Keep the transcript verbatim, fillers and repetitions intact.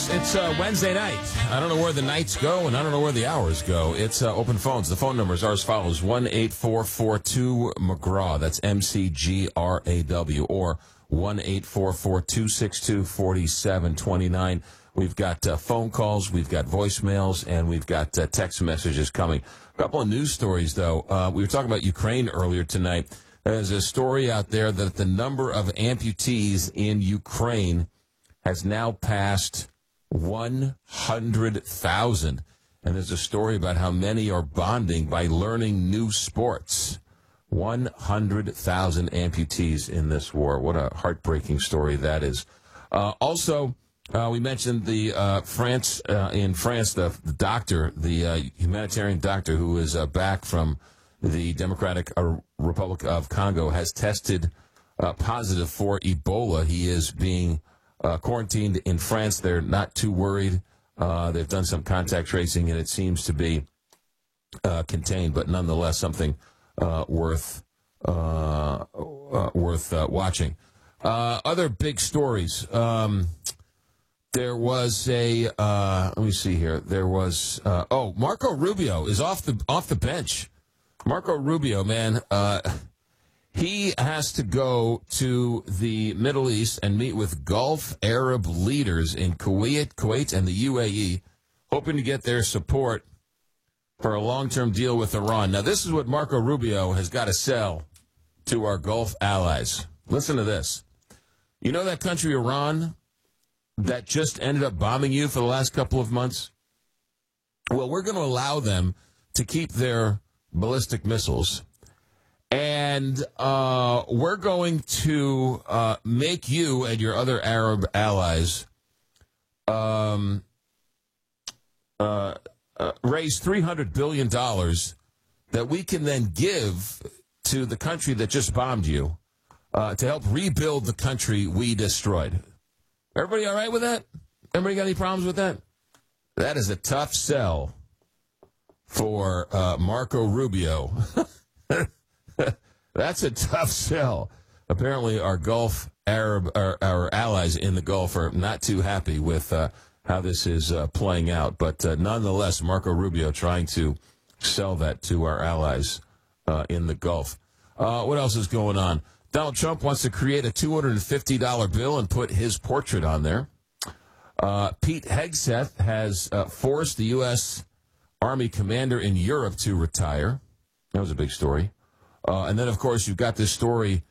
Yes, it's uh, Wednesday night. I don't know where the nights go, and I don't know where the hours go. It's uh, open phones. The phone numbers are as follows: one eight four four two McGraw. That's M C G R A W, or one eight four four two six two four seven two nine. We've got uh, phone calls, we've got voicemails, and we've got uh, text messages coming. A couple of news stories, though. Uh, we were talking about Ukraine earlier tonight. There's a story out there that the number of amputees in Ukraine has now passed one hundred thousand. And there's a story about how many are bonding by learning new sports. one hundred thousand amputees in this war. What a heartbreaking story that is. Uh, also, uh, we mentioned the uh, France, uh, in France, the, the doctor, the uh, humanitarian doctor who is uh, back from the Democratic uh, Republic of Congo, has tested uh, positive for Ebola. He is being Uh, quarantined in France. They're not too worried. Uh, they've done some contact tracing, and it seems to be uh, contained, but nonetheless something uh, worth uh, uh, worth uh, watching. Uh, other big stories. Um, there was a uh, let me see here. There was uh, oh, Marco Rubio is off the off the bench. Marco Rubio, man. Uh, He has to go to the Middle East and meet with Gulf Arab leaders in Kuwait, Kuwait, and the U A E, hoping to get their support for a long-term deal with Iran. Now, this is what Marco Rubio has got to sell to our Gulf allies. Listen to this. You know that country, Iran, that just ended up bombing you for the last couple of months? Well, we're going to allow them to keep their ballistic missiles. And uh, we're going to uh, make you and your other Arab allies um, uh, uh, raise three hundred billion dollars that we can then give to the country that just bombed you uh, to help rebuild the country we destroyed. Everybody all right with that? Everybody got any problems with that? That is a tough sell for uh, Marco Rubio. That's a tough sell. Apparently, our Gulf Arab, our, our allies in the Gulf are not too happy with uh, how this is uh, playing out. But uh, nonetheless, Marco Rubio trying to sell that to our allies uh, in the Gulf. Uh, what else is going on? Donald Trump wants to create a two hundred fifty dollars bill and put his portrait on there. Uh, Pete Hegseth has uh, forced the U S. Army commander in Europe to retire. That was a big story. Uh, and then, of course, you've got this story